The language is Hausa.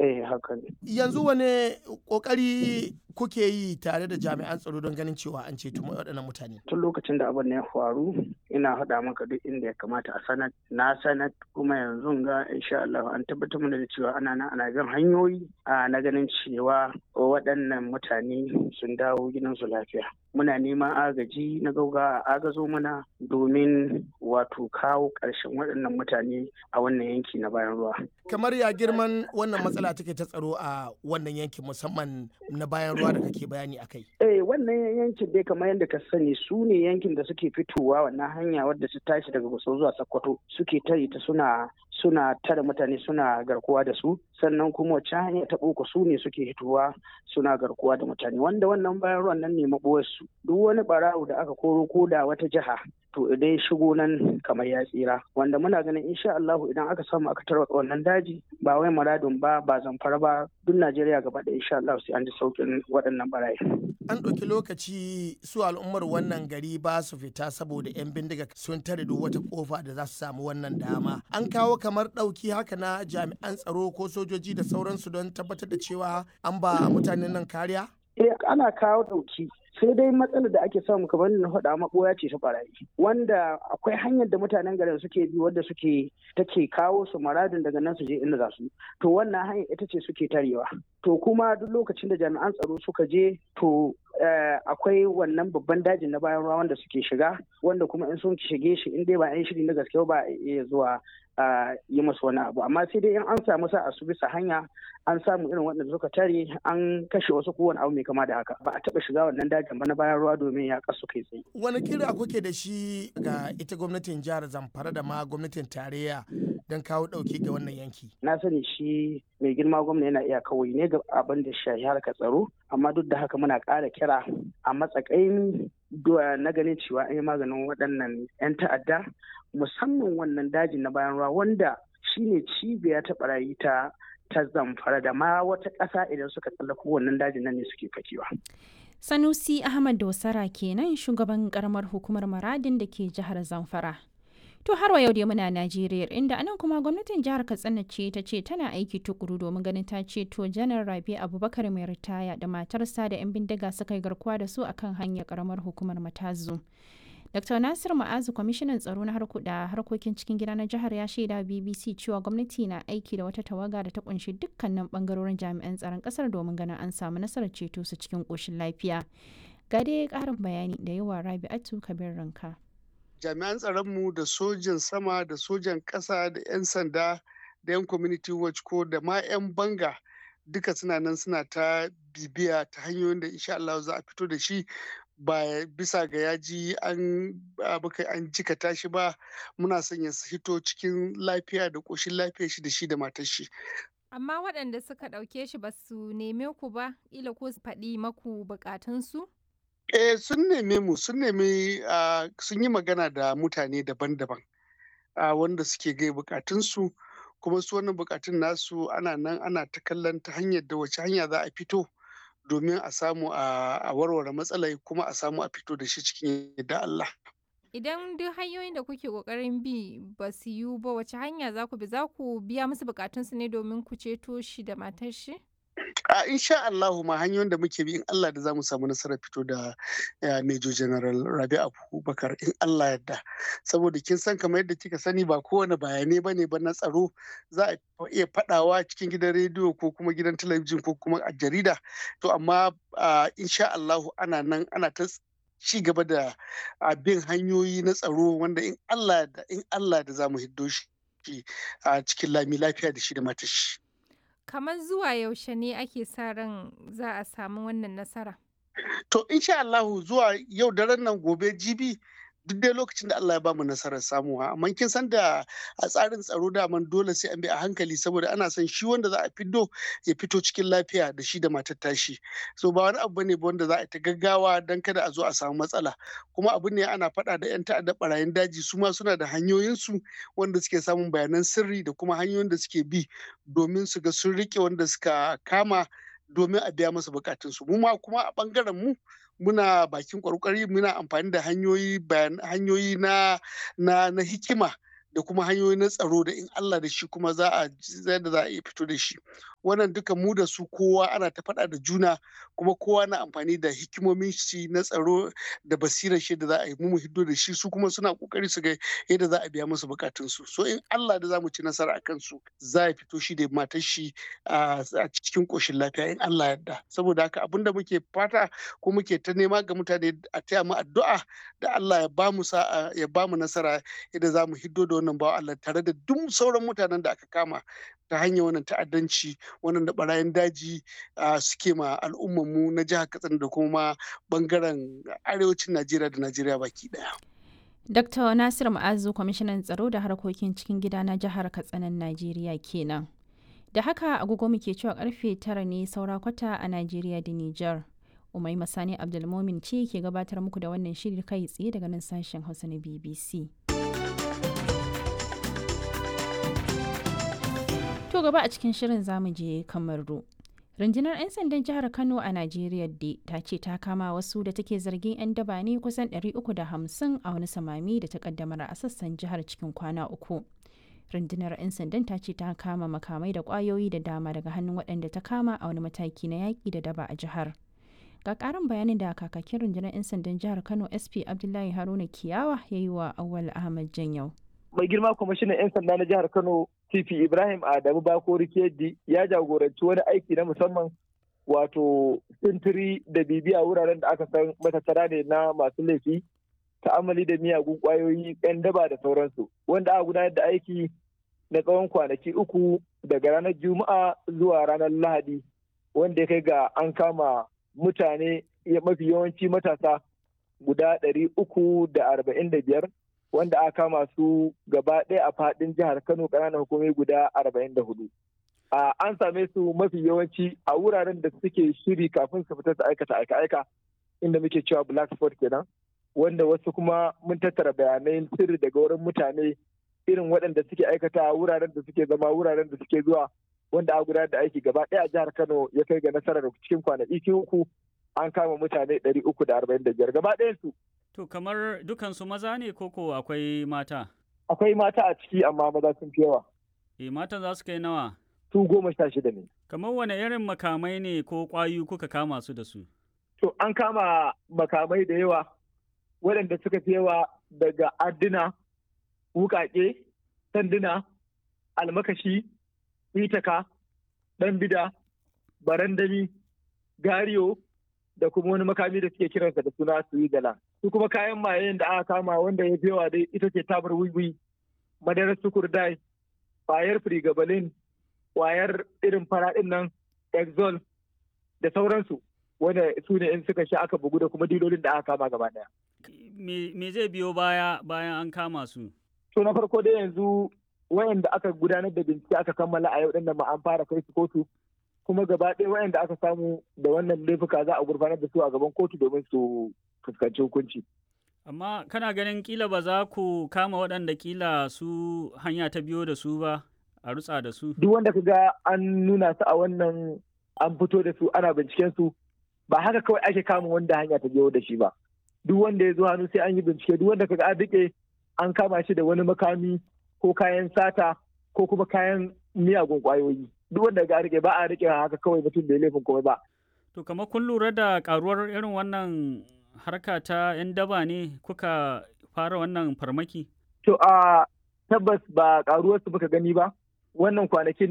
haka ne. Yanzu wane ƙoƙari kuke yi tare da jami'an tsaro don ganin cewa an ceto waɗannan mutane? Tun lokacin da abin ya faru ina haɗa maka duk inda ya kamata a sanar. Na sanar kuma yanzu ga insha Allah an tabbatar mana da cewa ana bin hanyoyi na ganin cewa waɗannan mutane sun dawo gidansu lafiya. Muna neman agaji na gauga a agazo mana domin wato kawo ƙarshen waɗannan mutane a wannan yanki na bayan ruwa. Kamar ya girman wannan matsala take ta tsaro a wannan yankin musamman na bayan ruwa da kake bayani akai? Wannan yankin dai kamar yadda ka sani su ne yankin da suke fitowa wannan hanya wadda su tashi daga Gusau zuwa Sokoto suke tare ta suna tare mutane suna garkuwa da su, sannan kuma wacce hanya ta boko su ne suke hitowa suna garkuwa da mutane wanda wannan bayan ruwan nan ne maɓoyarsu. Duk wani ɓarawo da aka koro ko da wata jiha to idan shigo nan kamar ya tsira, wanda muna ganin insha Allah idan aka samu aka tarwatsa wannan daji ba wai Maradun ba Zamfara ba duk Najeriya gaba da insha Allah sai an ji saukin waɗannan barayi. An ɗauki lokaci su al'ummar wannan gari ba su fita saboda 'yan bindiga sun tare duk wata kofa da za su samu wannan dama. An kawo kamar ɗauki haka na jami'an tsaro ko sojoji da sauransu don tabbatar da cewa an ba mutanen nan kariya? Ana kawo ɗauki. Sai dai matsalar da ake samu kamar na faɗa maɓoya ce ta barayi wanda akwai hanyar da mutanen garin suke bi wadda take kawo su Maradun daga nan su je inda za su, to wannan hanyar ita ce suke tarewa. To kuma duk lokacin da jami'an tsaro suka je to akwai wannan babban dajin na bayan ruwa wanda suke shiga wanda kuma in sun shige shi in dai ba 'yan shiri na gaske ba iya zuwa yi masu wani abu, amma sai dai in an samu sa su bisa hanya an samu irin waɗanda suka tare an kashe wasu kowane abu mai kama da haka ba a taɓa shiga wannan dajin ba na bayan ruwa domin ya kasu kai tsaye. Wani kira kuke da shi ga ita gwamnatin jihar Zamfara da ma gwamnatin tarayya don kawo ɗauki ga wannan yanki? Na sani shi mai girma gwamna yana iya kawai ne ga abin da shahi harkar tsaro, amma duk da haka muna ƙara kira a matsakain na ganin cewa an yi maganin waɗannan 'yan ta'adda musamman wannan dajin na bayan ruwa wanda shine cibiya ta barayi ta Zamfara da ma wata ƙasa idan suka tsallako wannan dajin nan ne suke fakewa. Sanusi Ahmad Dosara kenan shugaban karamar hukumar Maradin da ke jihar Zamfara. To har wa yau dai muna Najeriya inda anan kuma gwamnatin jihar Katsina ce ta ce tana aiki tukuru domin ganin ta ceto Janar Rabi Abubakar mai ritaya da matarsa da 'yan bindiga suka yi garkuwa da su akan hanyar karamar hukumar Matazu. Dr. Nasir Ma'azu kwamishinan tsaro na harkokin cikin gida na jihar ya shaida BBC cewa gwamnati na aiki da wata tawaga da ta kunshi dukkanin bangarorin jami'an tsaron kasar domin ganin an samu nasarar ceto su cikin koshin lafiya. Ga dai karin bayani da yawa Rabi'atu Kabir Ranka. Jami'an tsaronmu da sojan sama da sojan ƙasa da 'yan sanda da 'yan community watch ko da ma 'yan banga duka suna nan suna ta bibiya ta hanyoyin da insha Allah za a fito da shi ba bisa ga yaji an jikata shi ba. Muna son ya hito cikin lafiya da ƙoshin lafiya shi da matar shi. Amma waɗanda suka ɗauke shi ba su neme ku ba, ila ko su faɗi maku buƙatunsu? Sun neme mu, sun yi magana da mutane daban-daban wanda suke gai buƙatunsu, kuma su wannan buƙatun nasu ana nan ana ta kallon ta hanyar da wace hanya za a fito domin a samu a warware matsalai kuma a samu a fito da shi cikin yadda Allah. Idan duk hanyoyin da kuke ƙoƙarin bi ba su yiwu ba, wace hanya za ku bi? Za ku biya musu buƙatunsu ne domin ku ceto shi da matar shi? Insha Allahu ma hanyoyin da muke bi in Allah da za mu samu nasarar fito da Major General Rabi Abubakar in Allah yadda. Saboda kin san kamar yadda kika sani ba kowane bayanai bane ba na tsaro za a iya faɗawa cikin gidan rediyo ko kuma gidan talabijin ko kuma a jarida. To amma insha Allahu ana nan ana ta ci gaba da bin hanyoyi na tsaro wanda in Allah da za mu hiddo shi a cikin lami lafiya da shi da matar shi. Kamar zuwa yaushe ne ake sa ran za a samu wannan nasara? To insha Allahu zuwa yau daren nan gobe jibi duk dai lokacin da Allah ya bamu nasarar samuwa, amma kin san da a tsarin tsaro daman dole sai an bi a hankali saboda ana son shi wanda za a fiddo ya fito cikin lafiya da shi da matar tashi. So ba wani abu bane ba wanda za a ta gaggawa dan kada a zo a samu matsala, kuma abu ne ana faɗa da 'yan ta'adda barayin daji su ma suna da hanyoyinsu wanda suke samun bayanan sirri da kuma hanyoyin da suke bi domin su ga sun rike wanda suka kama domin a biya masa bukatunsu. Mu ma kuma a bangaren mu muna bakin ƙwarƙwari muna amfani da hanyoyi na hikima da kuma hanyoyi na tsaro da in Allah da shi kuma za a iya fito da shi. wannan duka mu da su kowa ana ta faɗa da juna, kuma kowa na amfani da hikimomin shi na tsaro da basirar shi da za a yi mu hiddo da shi, su kuma suna kokari su ga yadda za a biya musu bukatun su. So in Allah da za mu ci nasara a kansu, za a fito shi da matar shi a cikin koshin lafiya in Allah yarda. Saboda haka abin da muke fata ko muke ta nema ga mutane a taya mu addu'a da Allah ya ba mu sa'a, ya ba mu nasara yadda za mu hiddo da wannan bawa Allah tare da duk sauran mutanen da aka kama ta hanyar wannan ta'addanci, wannan da barayin daji suke ma al'ummar mu na jihar Katsina da kuma bangaren arewacin Najeriya da Najeriya baki daya. Dr. Nasir Ma'azu, kwamishinan tsaro da harkokin cikin gida na jihar Katsinan Najeriya kenan. Da haka agogo muke cewa karfe 9 ne saura kwata a Najeriya da Nijar. Umai Masani Abdulmomin ce ke gabatar muku da wannan shiri kai tsaye daga nan sashen Hausa na BBC. To gaba a cikin shirin zamu je Kamaru. Rundunar 'yan sandan jihar Kano a Najeriya ta ce ta kama wasu da take zargin 'yan daba ne kusan 350 a wani samami da ta kaddamar a sassan jihar cikin kwana 3. Rundunar 'yan sandan ta ce ta kama makamai da kwayoyi da dama daga hannun waɗanda ta kama a wani mataki na yaƙi da daba a jihar. Ga ƙarin bayanin da kakakin rundunar 'yan sandan jihar Kano SP Abdullahi Haruna Kiyawa ya yi wa Awwal Ahmad Janyau. Mai girma kwamishinan 'yan sanda na jihar Kano TP Ibrahim Adamu Bakori Kedi ya jagoranci wani aiki na musamman, wato sintiri da bibiya wuraren da aka san matattara ne na masu laifi, ta'amali da miyagun kwayoyi, 'yan daba da sauransu, wanda aka gudanar da aiki na tsawon kwanaki 3 daga ranar Juma'a zuwa ranar Lahadi, wanda ya kai ga an kama mutane mafi yawanci matasa guda 345 wanda aka kama su gaba ɗaya a faɗin jihar Kano, ƙananan hukumomi guda 44. An same su mafi yawanci a wuraren da suke shiri kafin su fita su aikata aika-aika, inda muke cewa black spot kenan, wanda wasu kuma mun tattara bayanai sirri daga wurin mutane irin waɗanda suke aikata wuraren da suke zama, wuraren da suke zuwa, wanda a gudanar da aiki gaba ɗaya a jihar Kano ya kai ga nasarar cikin kwanaki 3 an kama mutane 345 gaba ɗayan su. To kamar dukansu maza ne koko akwai mata? Akwai mata a ciki amma maza sun fi yawa. Matan za su kai nawa? Su 16 ne. Kamar wane irin makamai ne ko ƙwayoyi kuka kama su da su? To an kama makamai da yawa waɗanda suka fi yawa daga adduna, wuƙaƙe, sanduna, almakashi, itaka, ɗan bida, barandami, gariyo da kuma wani makami da suke kiransa da suna suwigalan. Su kuma kayan mayen da aka kama wanda ya fi yawa dai ita ce tabar wiwi, madarar sukurdai, ƙwayar frigabalin, ƙwayar irin faraɗin nan, exol da sauransu, wanda su ne in suka sha aka bugu da kuma dilolin da aka kama gaba ɗaya. Me zai biyo bayan an kama su? To na farko dai yanzu wayanda aka gudanar da bincike aka kammala a yau ɗin nan ma an fara kai su kotu, kuma gaba ɗaya wayanda aka samu da wannan laifuka za a gurfanar da su a gaban kotu domin su fuskanci hukunci. Amma kana ganin kila ba za ku kama waɗanda kila su hanya ta biyo da su ba a rutsa da su? Duk wanda ka ga an nuna su a wannan an fito da su ana binciken su, ba haka kawai ake kama wanda hanya ta biyo da shi ba. Duk wanda ya zo hannu sai an yi bincike, duk wanda ka ga an rike an kama shi da wani makami ko kayan sata ko kuma kayan miyagun kwayoyi. Duk wanda ga rike ba a rike haka kawai mutum bai laifin komai ba. To kamar kun lura da karuwar irin wannan harka ta 'yan daba ne kuka fara wannan farmaki? To tabbas ba karuwar su muka gani ba. Wannan kwanakin